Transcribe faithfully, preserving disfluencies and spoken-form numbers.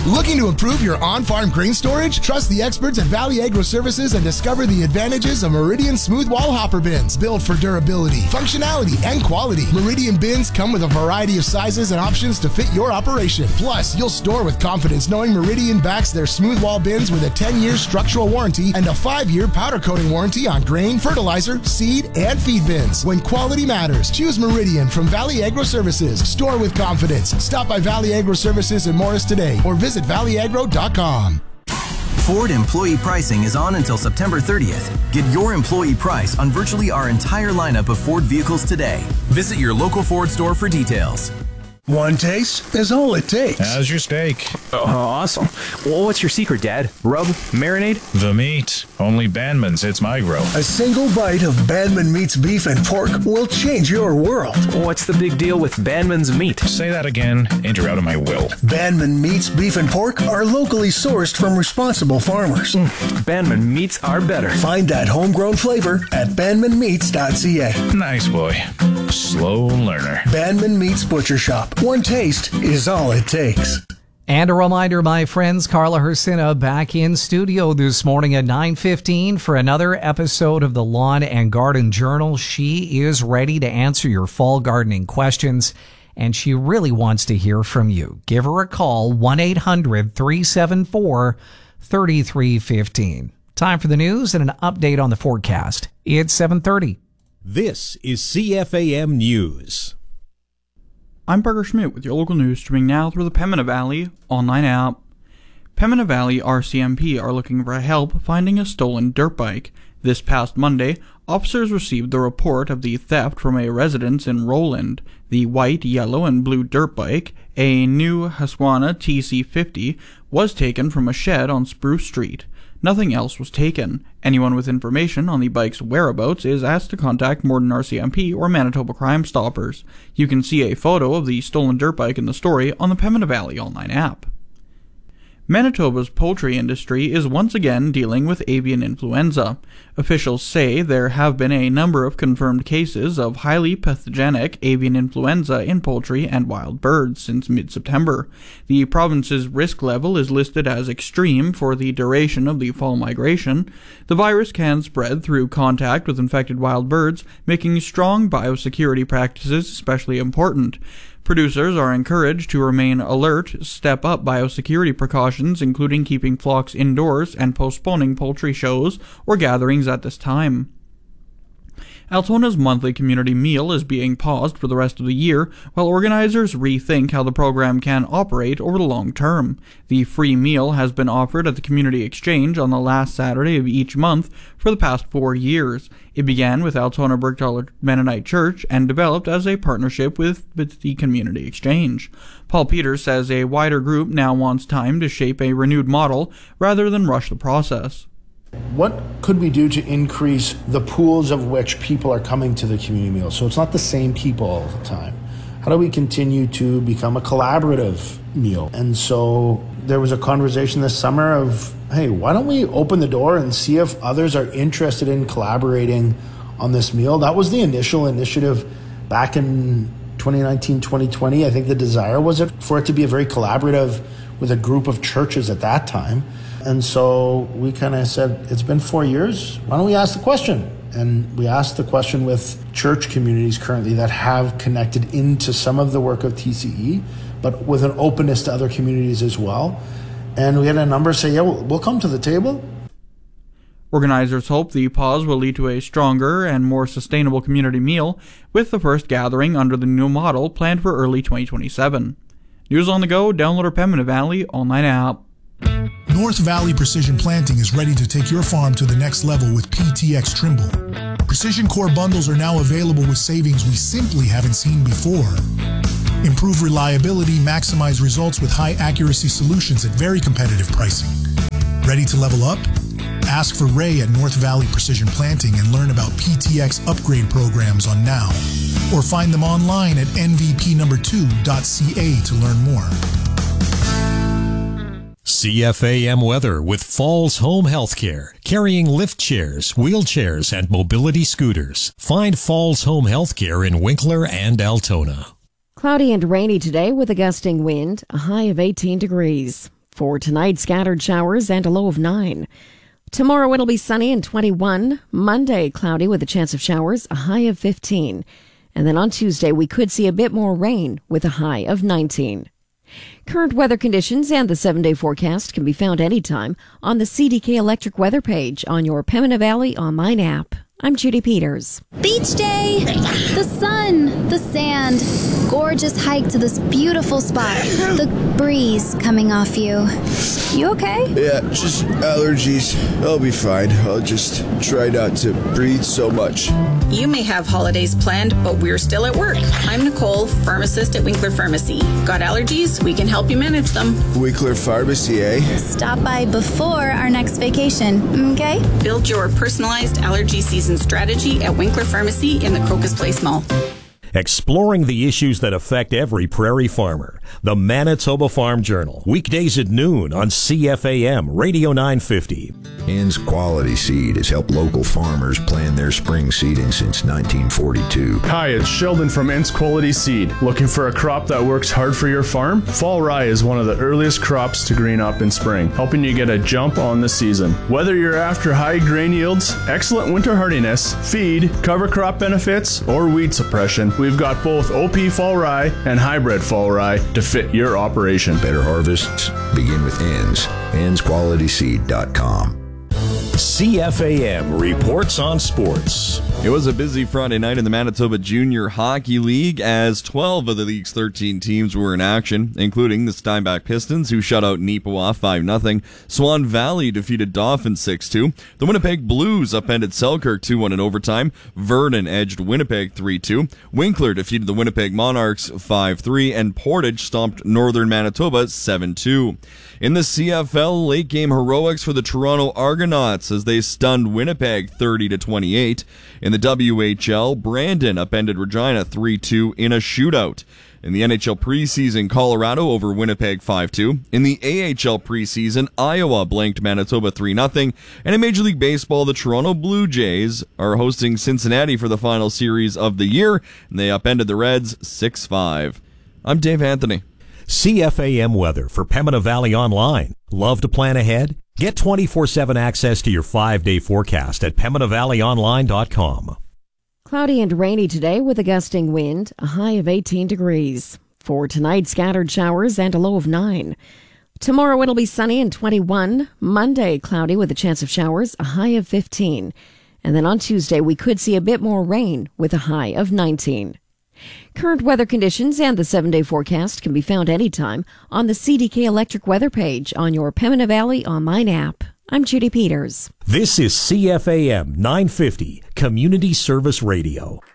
Looking to improve your on-farm grain storage? Trust the experts at Valley Agro Services and discover the advantages of Meridian Smooth Wall Hopper Bins. Built for durability, functionality, and quality. Meridian bins come with a variety of sizes and options to fit your operation. Plus, you'll store with confidence knowing Meridian backs their smooth wall bins with a ten-year structural warranty and a five-year powder coating warranty on grain, fertilizer, seed, and feed bins. When quality matters, choose Meridian from Valley Agro Services. Store with confidence. Stop by Valley Agro Services in Morris today or visit valley agro dot com. Ford employee pricing is on until September thirtieth. Get your employee price on virtually our entire lineup of Ford vehicles today. Visit your local Ford store for details. One taste is all it takes. How's your steak? Oh, awesome. Well, what's your secret, Dad? Rub? Marinade? The meat. Only Bandman's hits my grill. A single bite of Bandman Meat's beef and pork will change your world. What's the big deal with Bandman's meat? Say that again, and you're out of my will. Bandman Meat's beef and pork are locally sourced from responsible farmers. Mm, Bandman Meats are better. Find that homegrown flavor at bandman meats dot c a. Nice boy. Slow learner. Bandman Meats Butcher Shop. One taste is all it takes. And a reminder, my friends, Carla Hersina back in studio this morning at nine fifteen for another episode of the Lawn and Garden Journal. She is ready to answer your fall gardening questions, and she really wants to hear from you. Give her a call, one eight hundred three seven four three three one five. Time for the news and an update on the forecast. It's seven thirty. This is C F A M News. I'm Parker Schmidt with your local news, streaming now through the Pembina Valley online app. Pembina Valley R C M P are looking for help finding a stolen dirt bike. This past Monday, officers received the report of the theft from a residence in Roland. The white, yellow, and blue dirt bike, a new Husqvarna T C fifty, was taken from a shed on Spruce Street. Nothing else was taken. Anyone with information on the bike's whereabouts is asked to contact Morden R C M P or Manitoba Crime Stoppers. You can see a photo of the stolen dirt bike in the story on the Pembina Valley online app. Manitoba's poultry industry is once again dealing with avian influenza. Officials say there have been a number of confirmed cases of highly pathogenic avian influenza in poultry and wild birds since mid-September. The province's risk level is listed as extreme for the duration of the fall migration. The virus can spread through contact with infected wild birds, making strong biosecurity practices especially important. Producers are encouraged to remain alert, step up biosecurity precautions, including keeping flocks indoors and postponing poultry shows or gatherings at this time. Altona's monthly community meal is being paused for the rest of the year, while organizers rethink how the program can operate over the long term. The free meal has been offered at the Community Exchange on the last Saturday of each month for the past four years. It began with Altona Bergthaler Mennonite Church and developed as a partnership with the Community Exchange. Paul Peters says a wider group now wants time to shape a renewed model rather than rush the process. What could we do to increase the pools of which people are coming to the community meal so it's not the same people all the time? How do we continue to become a collaborative meal? And so there was a conversation this summer of, hey, why don't we open the door and see if others are interested in collaborating on this meal? That was the initial initiative back in twenty nineteen, twenty twenty. I think the desire was for it to be a very collaborative with a group of churches at that time. And so we kind of said, it's been four years. Why don't we ask the question? And we asked the question with church communities currently that have connected into some of the work of T C E, but with an openness to other communities as well. And we had a number say, yeah, we'll, we'll come to the table. Organizers hope the pause will lead to a stronger and more sustainable community meal, with the first gathering under the new model planned for early twenty twenty-seven. News on the go, download our Pembina Valley online app. North Valley Precision Planting is ready to take your farm to the next level with P T X Trimble. Precision Core bundles are now available with savings we simply haven't seen before. Improve reliability, maximize results with high accuracy solutions at very competitive pricing. Ready to level up? Ask for Ray at North Valley Precision Planting and learn about P T X upgrade programs on Now. Or find them online at N V P number two dot C A to learn more. C F A M weather with Falls Home Healthcare, carrying lift chairs, wheelchairs, and mobility scooters. Find Falls Home Healthcare in Winkler and Altona. Cloudy and rainy today with a gusting wind, a high of eighteen degrees. For tonight, scattered showers and a low of nine. Tomorrow it'll be sunny and twenty-one. Monday, cloudy with a chance of showers, a high of fifteen. And then on Tuesday, we could see a bit more rain with a high of nineteen. Current weather conditions and the seven-day forecast can be found anytime on the C D K Electric weather page on your Pembina Valley online app. I'm Judy Peters. Beach day! The sun, the sand, gorgeous hike to this beautiful spot, the breeze coming off you. You okay? Yeah, just allergies. I'll be fine. I'll just try not to breathe so much. You may have holidays planned, but we're still at work. I'm Nicole, pharmacist at Winkler Pharmacy. Got allergies? We can help you manage them. Winkler Pharmacy, eh? Stop by before our next vacation, okay? Build your personalized allergy season strategy at Winkler Pharmacy in the Crocus Place Mall. Exploring the issues that affect every prairie farmer. The Manitoba Farm Journal. Weekdays at noon on C F A M Radio nine fifty. Inns Quality Seed has helped local farmers plan their spring seeding since nineteen forty-two. Hi, it's Sheldon from Inns Quality Seed. Looking for a crop that works hard for your farm? Fall rye is one of the earliest crops to green up in spring, helping you get a jump on the season. Whether you're after high grain yields, excellent winter hardiness, feed, cover crop benefits, or weed suppression, we've got both O P fall rye and hybrid fall rye to fit your operation. Better harvests begin with Inns. Inns Quality Seed dot com. C F A M reports on sports. It was a busy Friday night in the Manitoba Junior Hockey League as twelve of the league's thirteen teams were in action, including the Steinbach Pistons, who shut out Neepawa five nothing. Swan Valley defeated Dauphin six two. The Winnipeg Blues upended Selkirk two one in overtime. Vernon edged Winnipeg three two. Winkler defeated the Winnipeg Monarchs five three, and Portage stomped Northern Manitoba seven two. In the C F L, late game heroics for the Toronto Argonauts as they stunned Winnipeg thirty to twenty-eight. In the W H L, Brandon upended Regina three two in a shootout. In the N H L preseason, Colorado over Winnipeg five two. In the A H L preseason, Iowa blanked Manitoba three nothing. And in Major League Baseball, the Toronto Blue Jays are hosting Cincinnati for the final series of the year, and they upended the Reds six five. I'm Dave Anthony. C F A M weather for Pembina Valley Online. Love to plan ahead? Get twenty-four seven access to your five-day forecast at Pembina Valley Online dot com. Cloudy and rainy today with a gusting wind, a high of eighteen degrees. For tonight, scattered showers and a low of nine. Tomorrow it'll be sunny and twenty-one. Monday, cloudy with a chance of showers, a high of fifteen. And then on Tuesday, we could see a bit more rain with a high of nineteen. Current weather conditions and the seven-day forecast can be found anytime on the C D K Electric weather page on your Pembina Valley online app. I'm Judy Peters. This is C F A M nine fifty, Community Service Radio.